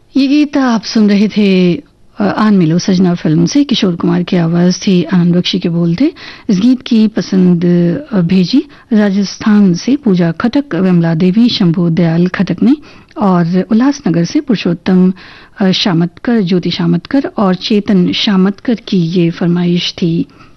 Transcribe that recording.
ये गीत आप सुन रहे थे आन मिलो सजना फिल्म से। किशोर कुमार की आवाज थी, आनंद बख्शी के बोल थे। इस गीत की पसंद भेजी राजस्थान से पूजा खटक, विमला देवी, शंभू दयाल खटक ने, और उल्लासनगर से पुरुषोत्तम शामतकर, ज्योति शामतकर और चेतन शामतकर की ये फरमाइश थी।